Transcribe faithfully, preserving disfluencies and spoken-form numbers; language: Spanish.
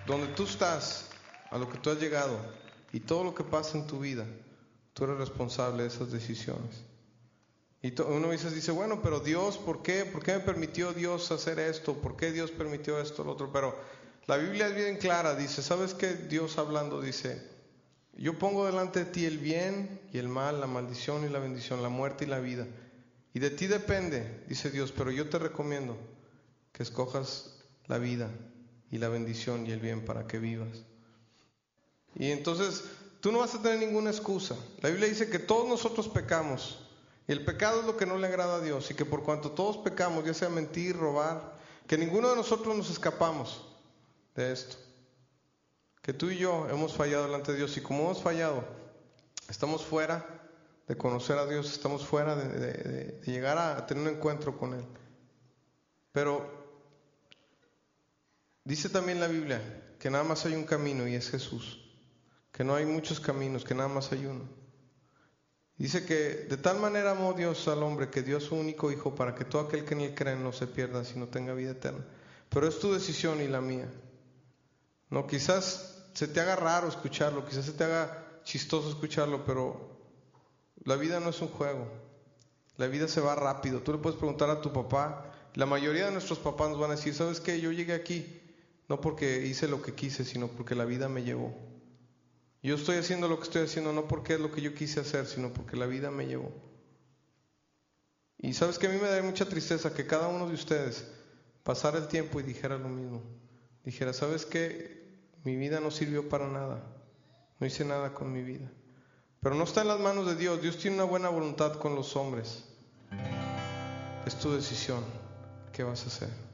donde tú estás, a lo que tú has llegado y todo lo que pasa en tu vida, tú eres responsable de esas decisiones. Y to- uno a veces dice, bueno, pero Dios, ¿por qué? ¿Por qué me permitió Dios hacer esto? ¿Por qué Dios permitió esto, lo otro? Pero la Biblia es bien clara, dice, ¿sabes qué? Dios hablando dice, yo pongo delante de ti el bien y el mal, la maldición y la bendición, la muerte y la vida. Y de ti depende, dice Dios, pero yo te recomiendo que escojas la vida y la bendición y el bien para que vivas. Y entonces tú no vas a tener ninguna excusa. La Biblia dice que todos nosotros pecamos. Y el pecado es lo que no le agrada a Dios. Y que por cuanto todos pecamos, ya sea mentir, robar, que ninguno de nosotros nos escapamos de esto. Que tú y yo hemos fallado delante de Dios. Y como hemos fallado, estamos fuera de conocer a Dios. Estamos fuera de, de, de, de llegar a tener un encuentro con Él. Pero dice también la Biblia que nada más hay un camino y es Jesús. Que no hay muchos caminos, que nada más hay uno. Dice que de tal manera amó Dios al hombre que dio a su único hijo para que todo aquel que en él cree no se pierda, sino tenga vida eterna. Pero es tu decisión y la mía. No, quizás se te haga raro escucharlo, quizás se te haga chistoso escucharlo, pero la vida no es un juego. La vida se va rápido. Tú le puedes preguntar a tu papá. La mayoría de nuestros papás nos van a decir, ¿sabes qué? Yo llegué aquí no porque hice lo que quise, sino porque la vida me llevó. Yo estoy haciendo lo que estoy haciendo no porque es lo que yo quise hacer, sino porque la vida me llevó. Y sabes que a mí me da mucha tristeza que cada uno de ustedes pasara el tiempo y dijera lo mismo. Dijera, ¿sabes qué? Mi vida no sirvió para nada. No hice nada con mi vida. Pero no está en las manos de Dios. Dios tiene una buena voluntad con los hombres. Es tu decisión. ¿Qué vas a hacer?